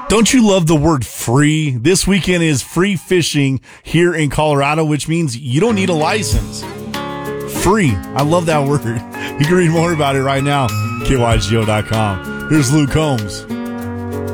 Don't you love the word free? This weekend is free fishing here in Colorado, which means you don't need a license. Free. I love that word. You can read more about it right now, KYGO.com. Here's Luke Combs.